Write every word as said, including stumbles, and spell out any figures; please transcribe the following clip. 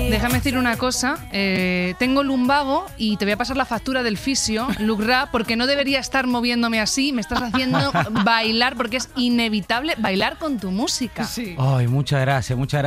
Déjame decir una cosa. Eh, tengo lumbago y te voy a pasar la factura del fisio, Luke Ra, porque no debería estar moviéndome así. Me estás haciendo bailar porque es inevitable bailar con tu música. Sí. Ay, muchas gracias, muchas gracias.